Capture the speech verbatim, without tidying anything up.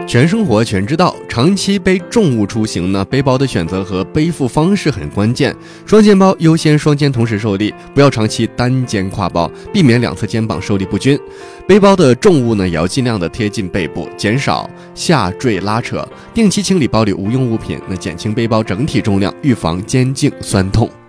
全生活全知道，长期背重物出行呢，背包的选择和背负方式很关键。双肩包优先双肩同时受力，不要长期单肩挎包，避免两侧肩膀受力不均。背包的重物呢，也要尽量的贴近背部，减少下坠拉扯。定期清理包里无用物品，那减轻背包整体重量，预防肩颈酸痛。